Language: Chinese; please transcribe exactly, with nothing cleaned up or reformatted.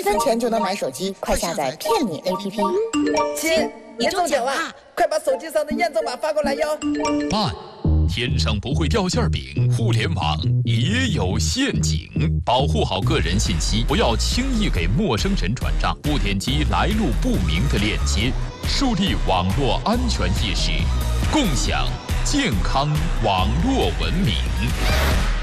一分钱就能买手机，快下载骗你 A P P。 亲，你中奖了，快把手机上的验证码发过来哟。 慢，天上不会掉馅饼，互联网也有陷阱，保护好个人信息，不要轻易给陌生人转账，勿点击来路不明的链接，树立网络安全意识，共享健康网络文明。